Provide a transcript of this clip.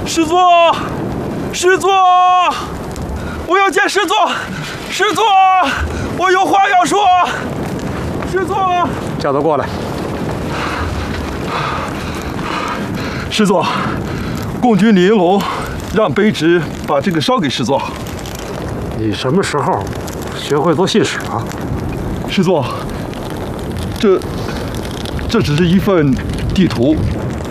师座，师座，我要见师座，师座，我有话要说，师座， 叫他过来。 师座，共军李云龙让卑职把这个烧给师座。 你什么时候学会做信使了？ 师座，这只是一份地图，